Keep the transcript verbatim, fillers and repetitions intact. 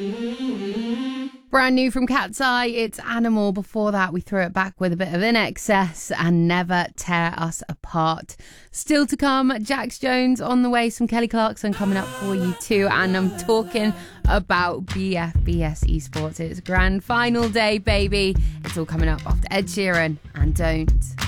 Brand new from Cat's Eye, it's Animal. Before that, we threw it back with a bit of In Excess and Never Tear Us Apart. Still to come, Jax Jones on the way, some Kelly Clarkson coming up for you too. And I'm talking about B F B S Esports. It's grand final day, baby. It's all coming up after Ed Sheeran and Don't.